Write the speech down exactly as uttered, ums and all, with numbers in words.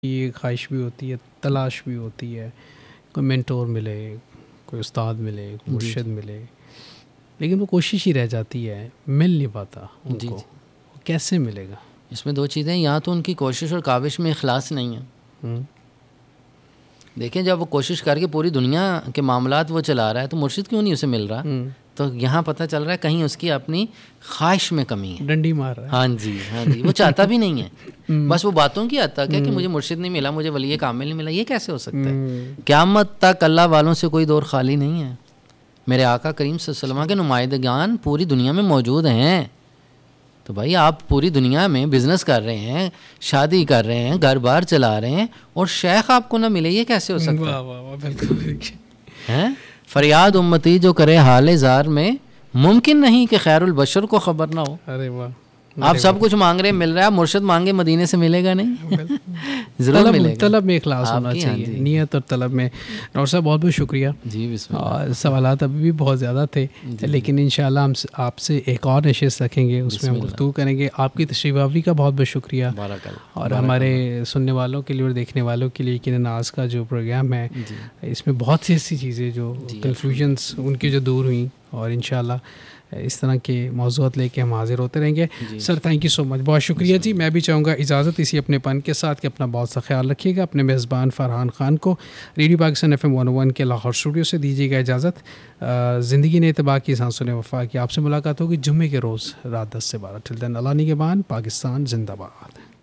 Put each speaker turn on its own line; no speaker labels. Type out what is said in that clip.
ये ख्वाहिश भी होती है, तलाश भी होती है, कोई मेंटोर मिले, कोई उस्ताद मिले, कोई मुर्शिद मिले, लेकिन वो कोशिश ही रह जाती है, मिल नहीं पाता उनको। जी जी। कैसे मिलेगा?
इसमें दो चीज़ें, या तो उनकी कोशिश और काविश में इखलास नहीं है। देखिए, जब वो कोशिश करके पूरी दुनिया के मामलात वो चला रहा है तो मुर्शिद क्यों नहीं उसे मिल रहा? तो यहाँ पता चल रहा है कहीं उसकी अपनी ख्वाहिश में कमी है,
डंडी मार रहा है।
हाँ जी हाँ जी, वो चाहता भी नहीं है, बस वो बातों की आता क्या कि मुझे मुर्शिद नहीं मिला, मुझे वली कामिल नहीं मिला। ये कैसे हो सकता है? क़यामत तक अल्लाह वालों से कोई दौर खाली नहीं है। मेरे आका करीम सल्लल्लाहु अलैहि वसल्लम के नुमाइंदगान पूरी दुनिया में मौजूद हैं। तो भाई, आप पूरी दुनिया में बिजनेस कर रहे हैं, शादी कर रहे हैं, घर बार चला रहे हैं, और शेख आपको ना मिले, ये कैसे हो सकता है?
वाह वाह वाह, बिल्कुल
हैं। फरियाद उम्मती जो करे हाले जार में, मुमकिन नहीं कि खैरुल बशर को खबर ना हो।
अरे वाह,
आप सब कुछ मांग रहे हैं, मिल रहा है, मुर्शिद मांगे मदीने से मिलेगा नहीं? जरूर
तलब,
मिलेगा।
तलब में इखलास होना चाहिए, नियत और तलब में। और साहब बहुत बहुत शुक्रिया
जी, बिस्मिल्लाह।
और सवालात अभी भी बहुत ज़्यादा थे, लेकिन इंशाल्लाह हम आपसे एक और नशिस्त रखेंगे, उसमें हम गुफ्तगू करेंगे। आपकी तशरीफ़ आवरी का बहुत बहुत शुक्रिया, और हमारे सुनने वालों के लिए और देखने वालों के लिए कि नाज का जो प्रोग्राम है, इसमें बहुत सी ऐसी चीज़ें जो कन्फ्यूजन्स उनकी जो दूर हुई, और इंशाल्लाह इस तरह के मौज़ूआत लेके हम हाजिर होते रहेंगे। Sir, thank you so much, बहुत शुक्रिया जी। मैं भी चाहूँगा इजाज़त इसी अपनेपन के साथ कि अपना बहुत सा ख्याल रखिएगा। अपने मेज़बान फ़रहान ख़ान को radio Pakistan F M one one के लाहौर स्टूडियो से दीजिएगा इजाज़त। ज़िंदगी ने इत्तबा की, सांसों ने वफ़ा की। आपसे मुलाकात होगी जुम्मे के रोज़ रात दस से बारह। टिल देन, अल्लाह निगहबान, पाकिस्तान जिंदाबाद।